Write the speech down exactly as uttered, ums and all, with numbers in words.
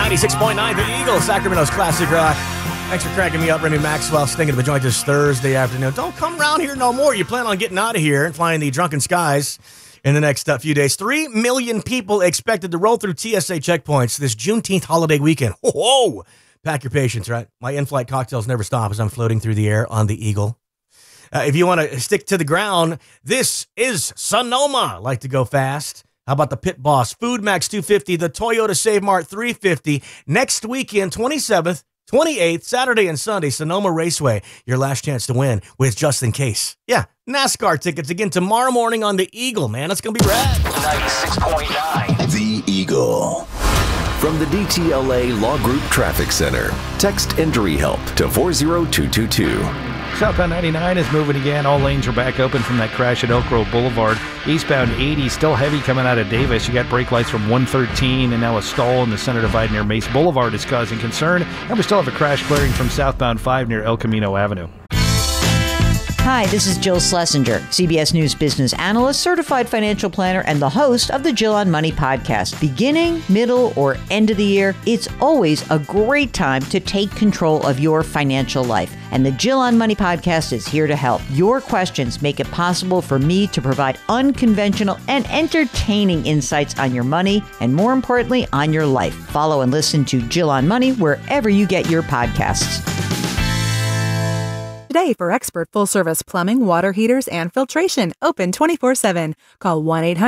ninety-six point nine The Eagle, Sacramento's classic rock. Thanks for cracking me up, Remy Maxwell, stinging to the joint this Thursday afternoon. Don't come around here no more. You plan on getting out of here and flying the drunken skies in the next uh, few days. Three million people expected to roll through T S A checkpoints this Juneteenth holiday weekend. Whoa! Pack your patience, right? My in-flight cocktails never stop as I'm floating through the air on the Eagle. Uh, if you want to stick to the ground, this is Sonoma. Like to go fast? How about the Pit Boss, Food Max two fifty, the Toyota Save Mart three fifty? Next weekend, twenty-seventh, twenty-eighth, Saturday and Sunday, Sonoma Raceway. Your last chance to win with Just In Case. Yeah, NASCAR tickets again tomorrow morning on the Eagle, man. It's going to be rad. ninety-six point nine The Eagle. From the D T L A Law Group Traffic Center, text Injury Help to four zero two two two. Southbound ninety-nine is moving again. All lanes are back open from that crash at Elk Grove Boulevard. Eastbound eighty still heavy coming out of Davis. You got brake lights from one thirteen and now a stall in the center divide near Mace Boulevard is causing concern. And we still have a crash clearing from southbound five near El Camino Avenue. Hi, this is Jill Schlesinger, C B S News business analyst, certified financial planner, and the host of the Jill on Money podcast. Beginning, middle, or end of the year, it's always a great time to take control of your financial life. And the Jill on Money podcast is here to help. Your questions make it possible for me to provide unconventional and entertaining insights on your money, and more importantly, on your life. Follow and listen to Jill on Money wherever you get your podcasts. Today for expert full-service plumbing, water heaters, and filtration. Open twenty-four seven. Call one eight hundred